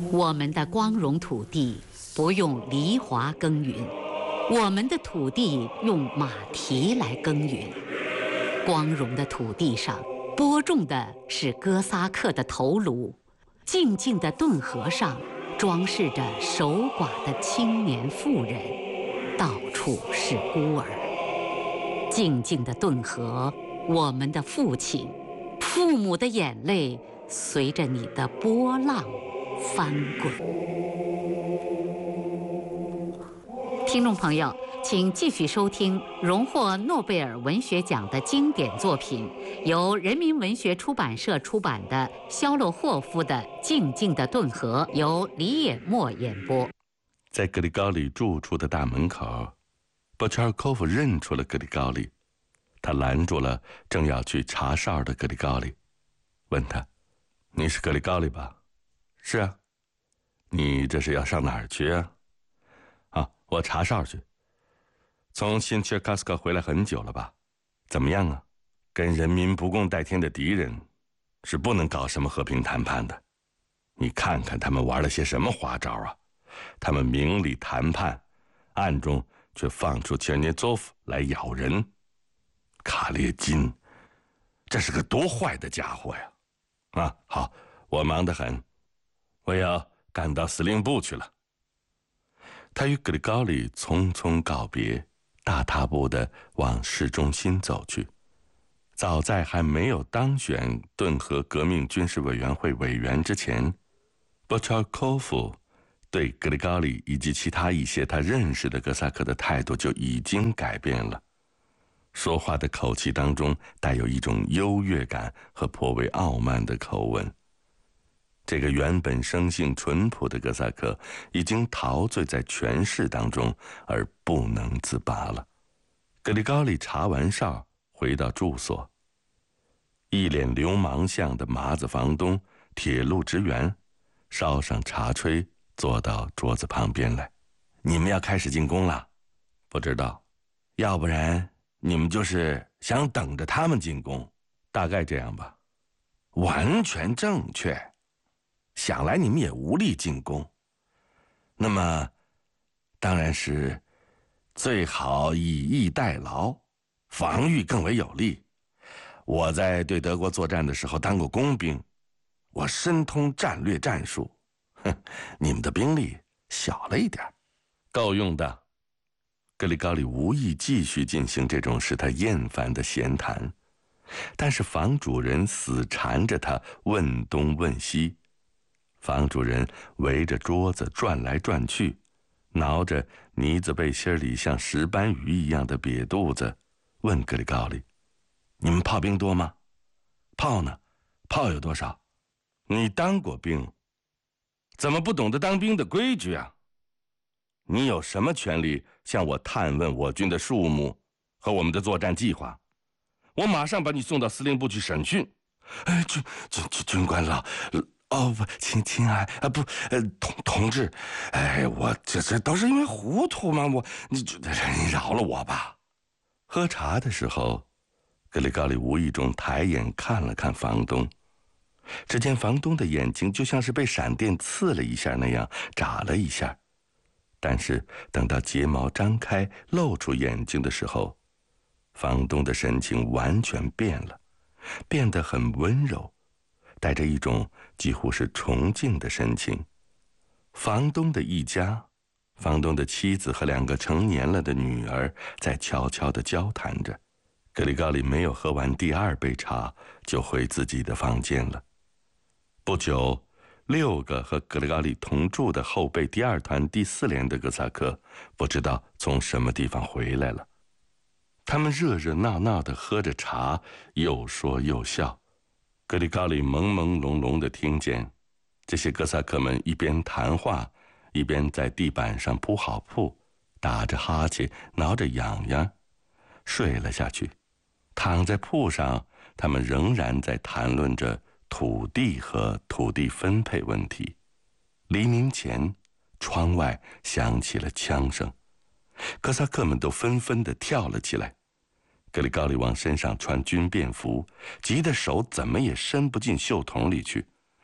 我们的光荣土地不用犁铧耕耘，我们的土地用马蹄来耕耘。光荣的土地上播种的是哥萨克的头颅，静静的顿河上装饰着守寡的青年妇人，到处是孤儿。静静的顿河，我们的父亲，父母的眼泪随着你的波浪翻滚。听众朋友，请继续收听荣获诺贝尔文学奖的经典作品，由人民文学出版社出版的肖洛霍夫的《静静的顿河》，由李野墨演播。 在格里高里住处的大门口，波切尔科夫认出了格里高里，他拦住了正要去查哨的格里高里，问他：“你是格里高里吧？”“是啊。”“你这是要上哪儿去啊？”“啊，我查哨去。从新切卡斯克回来很久了吧？怎么样啊？跟人民不共戴天的敌人是不能搞什么和平谈判的。你看看他们玩了些什么花招啊！他们明里谈判，暗中却放出切尔涅佐夫来咬人。卡列金，这是个多坏的家伙呀！啊，好，我忙得很，我要赶到司令部去了。”他与格里高里匆匆告别，大踏步地往市中心走去。早在还没有当选顿河革命军事委员会委员之前，波切尔科夫对格里高里以及其他一些他认识的哥萨克的态度就已经改变了。说话的口气当中带有一种优越感和颇为傲慢的口吻。这个原本生性淳朴的哥萨克已经陶醉在权势当中而不能自拔了。格里高里查完哨回到住所，一脸流氓相的麻子房东、铁路职员烧上茶炊，坐到桌子旁边来。“你们要开始进攻了？”“不知道，要不然你们就是想等着他们进攻，大概这样吧。”“完全正确。想来你们也无力进攻，那么当然是最好以逸待劳，防御更为有利。我在对德国作战的时候当过工兵，我深通战略战术。你们的兵力小了一点，够用的。”格里高里无意继续进行这种使他厌烦的闲谈，但是房主人死缠着他问东问西。房主人围着桌子转来转去，挠着呢子背心里像石斑鱼一样的瘪肚子，问格里高里：“你们炮兵多吗？炮呢？炮有多少？你当过兵，怎么不懂得当兵的规矩啊？你有什么权利向我探问我军的数目和我们的作战计划？我马上把你送到司令部去审讯。”“军官老。哦不，亲爱啊不，同志，我这都是因为糊涂嘛，你饶了我吧。”喝茶的时候，格里高里无意中抬眼看了看房东，只见房东的眼睛就像是被闪电刺了一下那样眨了一下，但是等到睫毛张开露出眼睛的时候，房东的神情完全变了，变得很温柔，带着一种几乎是崇敬的神情。房东的一家，房东的妻子和2个成年了的女儿在悄悄地交谈着。格里高里没有喝完第2杯茶就回自己的房间了。不久，6个和格里高里同住的后备第2团第4连的哥萨克不知道从什么地方回来了。他们热热闹闹地喝着茶，又说又笑。格里高里朦朦胧胧地听见这些哥萨克们一边谈话，一边在地板上铺好铺，打着哈欠，挠着痒痒，睡了下去。躺在铺上，他们仍然在谈论着土地和土地分配问题。黎明前，窗外响起了枪声，哥萨克们都纷纷地跳了起来。格里高里往身上穿军便服，急得手怎么也伸不进袖筒里去，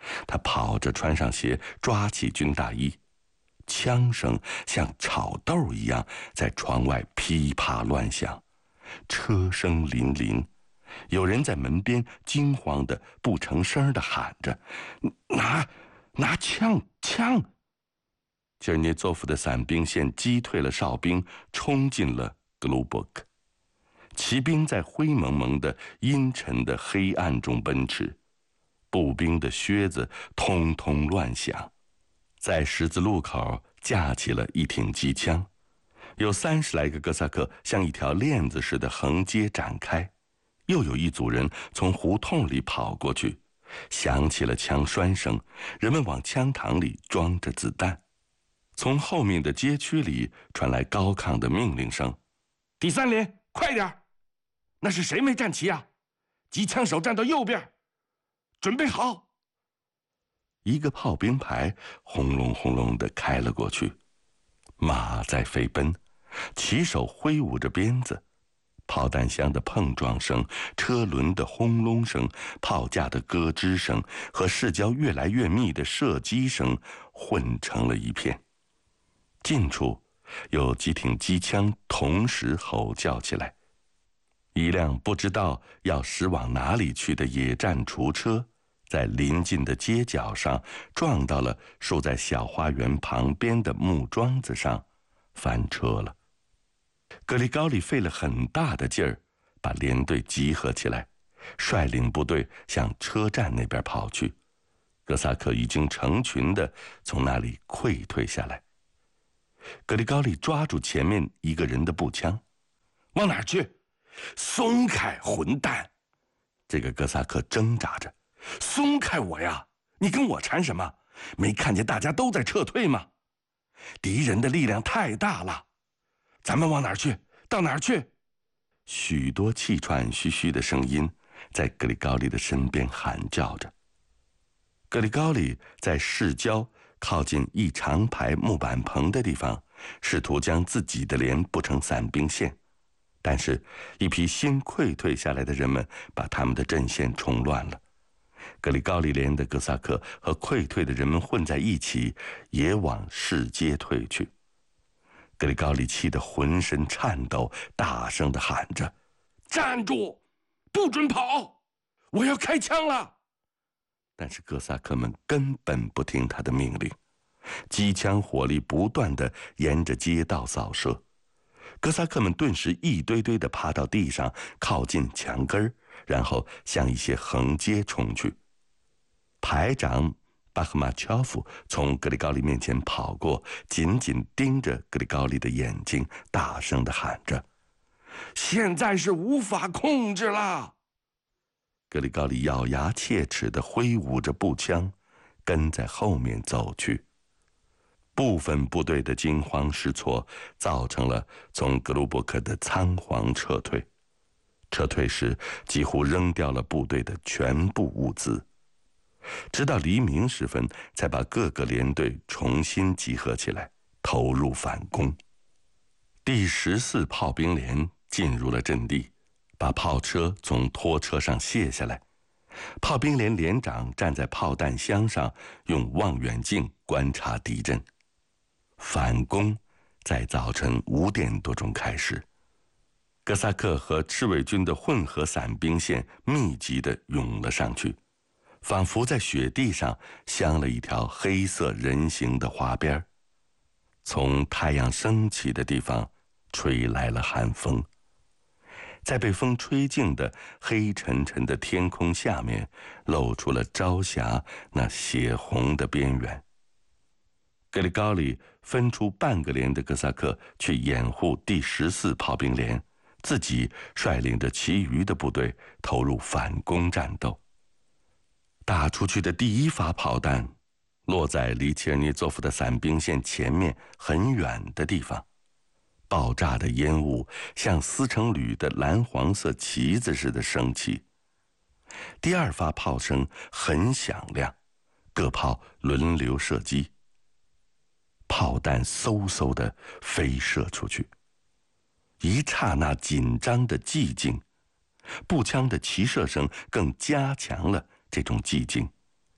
他跑着穿上鞋，抓起军大衣，枪声像炒豆一样在窗外噼啪乱响，车声林林。有人在门边惊慌的不成声的喊着：“拿枪！”切尔涅佐夫的伞兵线击退了哨兵，冲进了格鲁伯克。骑兵在灰蒙蒙的阴沉的黑暗中奔驰，步兵的靴子通通乱响。在十字路口架起了一挺机枪，有30来个哥萨克像一条链子似的横街展开，又有一组人从胡同里跑过去，响起了枪栓声，人们往枪膛里装着子弹。从后面的街区里传来高亢的命令声：“第3连，快点！那是谁没站齐啊？机枪手站到右边，准备好！”一个炮兵排轰隆轰隆地开了过去，马在飞奔，骑手挥舞着鞭子，炮弹箱的碰撞声、车轮的轰隆声、炮架的咯吱声和市郊越来越密的射击声混成了一片。近处有几挺机枪同时吼叫起来，一辆不知道要驶往哪里去的野战厨车在临近的街角上撞到了竖在小花园旁边的木桩子上，翻车了。格里高利费了很大的劲儿把连队集合起来，率领部队向车站那边跑去。哥萨克已经成群地从那里溃退下来。格里高利抓住前面一个人的步枪：“往哪儿去？松开，混蛋！”这个哥萨克挣扎着：“松开我呀！你跟我缠什么？没看见大家都在撤退吗？敌人的力量太大了，咱们往哪儿去？到哪儿去？”许多气喘吁吁的声音在格里高利的身边喊叫着。格里高利在市郊靠近一长排木板棚的地方，试图将自己的连布成伞兵线，但是一批新溃退下来的人们把他们的阵线冲乱了。格里高利连的哥萨克和溃退的人们混在一起，也往市街退去。格里高利气得浑身颤抖，大声地喊着：“站住！不准跑！我要开枪了！”但是哥萨克们根本不听他的命令，机枪火力不断地沿着街道扫射，哥萨克们顿时一堆堆地趴到地上，靠近墙根，然后向一些横街冲去。排长巴赫马乔夫从格里高利面前跑过，紧紧盯着格里高利的眼睛，大声地喊着：“现在是无法控制了！”格里高利咬牙切齿地挥舞着步枪，跟在后面走去。部分部队的惊慌失措，造成了从格鲁伯克的仓皇撤退。撤退时几乎扔掉了部队的全部物资，直到黎明时分，才把各个连队重新集合起来，投入反攻。第14炮兵连进入了阵地，把炮车从拖车上卸下来。炮兵连连长站在炮弹箱上，用望远镜观察敌阵。反攻在早晨5点多钟开始。哥萨克和赤卫军的混合伞兵线密集地涌了上去，仿佛在雪地上镶了一条黑色人形的花边。从太阳升起的地方吹来了寒风，在被风吹净的黑沉沉的天空下面，露出了朝霞那血红的边缘。格里高利分出半个连的哥萨克去掩护第14炮兵连，自己率领着其余的部队投入反攻战斗。打出去的第一发炮弹落在离切尔涅佐夫的伞兵线前面很远的地方，爆炸的烟雾像撕成缕的蓝黄色旗子似的升起。第二发炮声很响亮，各炮轮流射击，炮弹嗖嗖地飞射出去。一刹那紧张的寂静，步枪的齐射声更加强了这种寂静，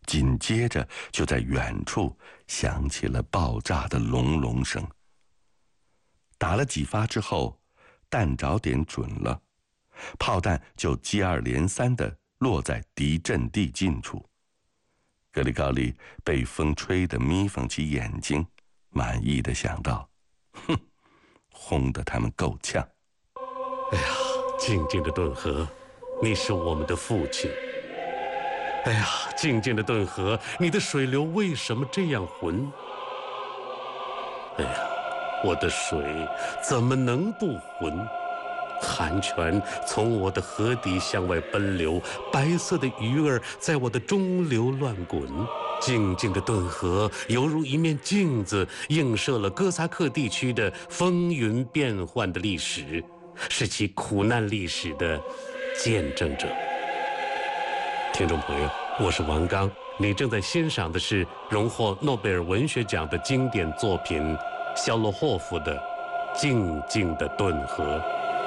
紧接着就在远处响起了爆炸的隆隆声。打了几发之后，弹着点准了，炮弹就接二连三地落在敌阵地近处。格里高利被风吹得眯缝起眼睛，满意地想到：哼，轰得他们够呛。 哎呀，静静的顿河，你是我们的父亲。哎呀，静静的顿河，你的水流为什么这样浑？哎呀，我的水怎么能不浑？寒泉从我的河底向外奔流，白色的鱼儿在我的中流乱滚。静静的顿河犹如一面镜子，映射了哥萨克地区的风云变幻的历史，是其苦难历史的见证者。听众朋友，我是王刚，你正在欣赏的是荣获诺贝尔文学奖的经典作品肖洛霍夫的《静静的顿河》。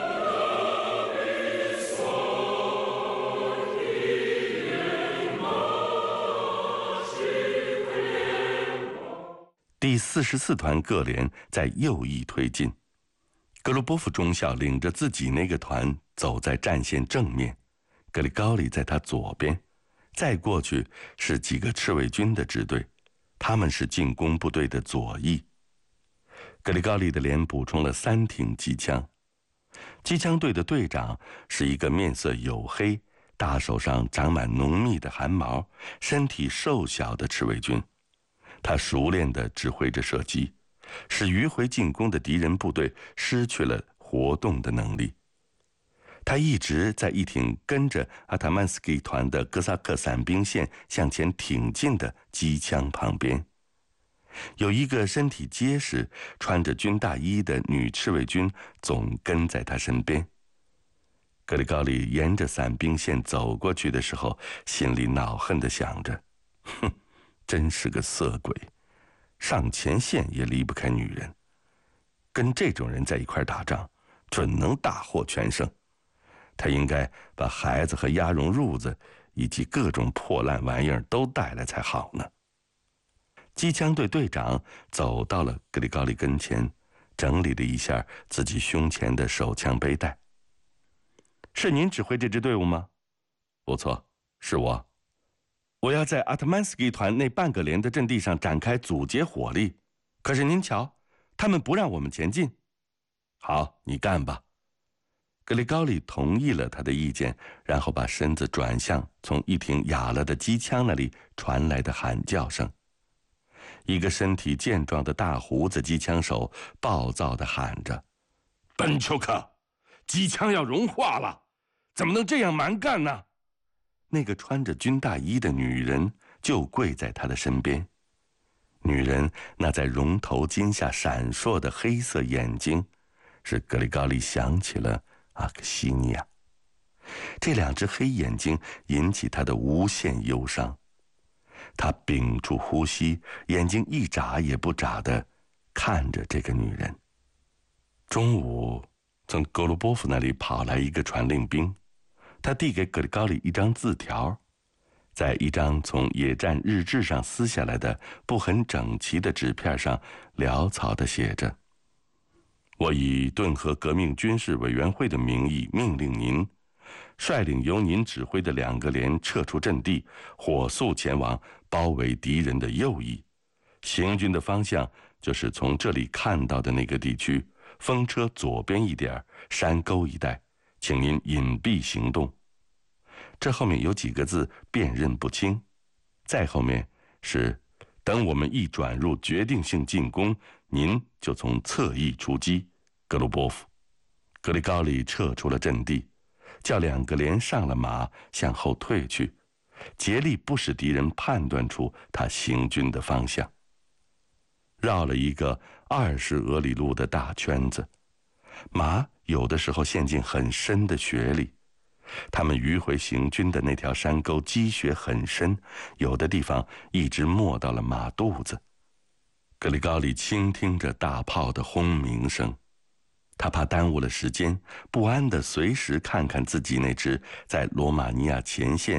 第44团各连在右翼推进，格鲁波夫中校领着自己那个团走在战线正面，格里高利在他左边，再过去是几个赤卫军的支队，他们是进攻部队的左翼。格里高利的连补充了3挺机枪，机枪队的队长是一个面色黝黑、大手上长满浓密的汗毛、身体瘦小的赤卫军。他熟练地指挥着射击，使迂回进攻的敌人部队失去了活动的能力。他一直在一挺跟着阿塔曼斯基团的哥萨克伞兵线向前挺进的机枪旁边，有一个身体结实、穿着军大衣的女赤卫军总跟在他身边。格里高利沿着伞兵线走过去的时候，心里恼恨地想着：哼，真是个色鬼，上前线也离不开女人，跟这种人在一块打仗，准能大获全胜。他应该把孩子和鸭绒褥子以及各种破烂玩意儿都带来才好呢。机枪队队长走到了格里高利跟前，整理了一下自己胸前的手枪背带。是您指挥这支队伍吗？不错，是我。我要在阿特曼斯基团那半个连的阵地上展开阻截火力，可是您瞧，他们不让我们前进。好，你干吧。格里高利同意了他的意见，然后把身子转向从一挺哑了的机枪那里传来的喊叫声。一个身体健壮的大胡子机枪手暴躁地喊着：“本丘克，机枪要融化了，怎么能这样蛮干呢？”那个穿着军大衣的女人就跪在他的身边，女人那在绒头巾下闪烁的黑色眼睛，使格里高利想起了阿克西尼亚。这2只黑眼睛引起他的无限忧伤，他屏住呼吸，眼睛一眨也不眨地看着这个女人。中午，从格鲁波夫那里跑来一个传令兵，他递给格里高利一张字条，在一张从野战日志上撕下来的不很整齐的纸片上潦草地写着：“我以顿河革命军事委员会的名义命令您，率领由您指挥的2个连撤出阵地，火速前往包围敌人的右翼。行军的方向就是从这里看到的那个地区，风车左边一点，山沟一带，请您隐蔽行动。”这后面有几个字辨认不清，再后面是：“等我们一转入决定性进攻，您就从侧翼出击。”格鲁波夫。格里高利撤出了阵地，叫2个连上了马，向后退去，竭力不使敌人判断出他行军的方向。绕了一个20俄里路的大圈子，马有的时候陷进很深的雪里，他们迂回行军的那条山沟积雪很深，有的地方一直没到了马肚子。格里高利倾听着大炮的轰鸣声，他怕耽误了时间，不安地随时看看自己那支在罗马尼亚前线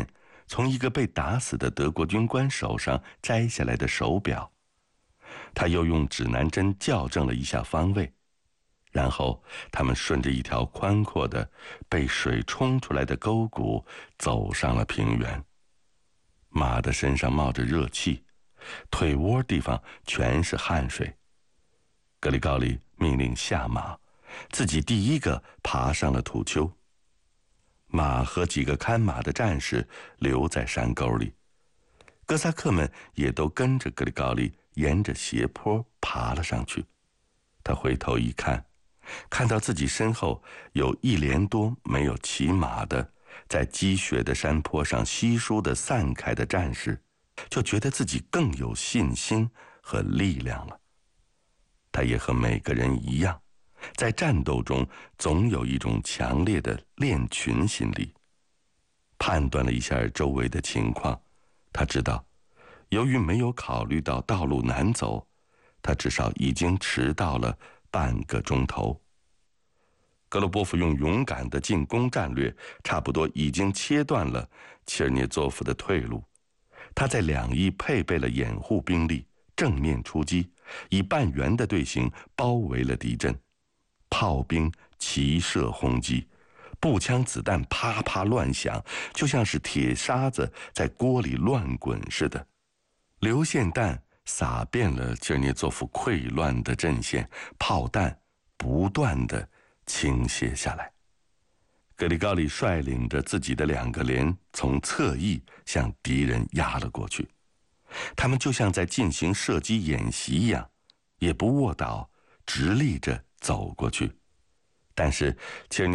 从一个被打死的德国军官手上摘下来的手表，他又用指南针校正了一下方位，然后他们顺着一条宽阔的被水冲出来的沟谷走上了平原。马的身上冒着热气，腿窝地方全是汗水。格里高利命令下马，自己第一个爬上了土丘。马和几个看马的战士留在山沟里，哥萨克们也都跟着格里高利沿着斜坡爬了上去。他回头一看，看到自己身后有1连多没有骑马的，在积雪的山坡上稀疏的散开的战士，就觉得自己更有信心和力量了。他也和每个人一样，在战斗中总有一种强烈的练群心理。判断了一下周围的情况，他知道，由于没有考虑到道路难走，他至少已经迟到了半个钟头。格罗波夫用勇敢的进攻战略，差不多已经切断了切尔涅佐夫的退路。他在两翼配备了掩护兵力，正面出击，以半圆的队形包围了敌阵。炮兵齐射轰击，步枪子弹啪啪乱响，就像是铁沙子在锅里乱滚似的。流线弹洒遍了切尔涅佐夫溃乱的阵线，炮弹不断地倾泻下来。格里高利率领着自己的2个连从侧翼向敌人压了过去，他们就像在进行射击演习一样，也不卧倒，直立着走过去。但是切尔